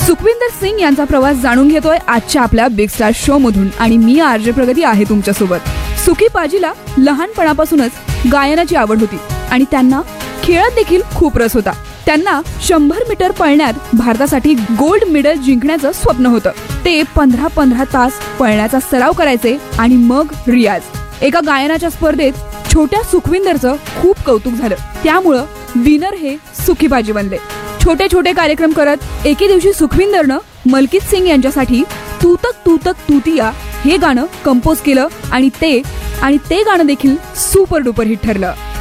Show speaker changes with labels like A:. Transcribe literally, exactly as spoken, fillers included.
A: सुखविंदर सिंग यांचा प्रवास जाणून घेतोय आजच्या आपल्या बिग स्टार शो मधून आणि मी आरजे प्रगती आहे तुमच्यासोबत. सुखी पाजीला लहानपणापासूनच गायनाची आवड होती आणि त्यांना खेळात देखील खूप रस होता. त्यांना शंभर मीटर पळण्यात भारतासाठी गोल्ड मेडल जिंकण्याचं स्वप्न होतं. ते पंधरा पंधरा तास पळण्याचा सराव करायचे आणि मग रियाज. एका गायनाच्या स्पर्धेत छोट्या सुखविंदरचं खूप कौतुक झालं, त्यामुळं विनर हे सुखी पाजी बनले. छोटे छोटे कार्यक्रम करत एके दिवशी सुखविंदरनं मलकित सिंग यांच्यासाठी तूतक तूतक तूतिया हे गाणं कंपोज केलं आणि ते आणि ते गाणं देखील सुपर डुपर हिट ठरलं.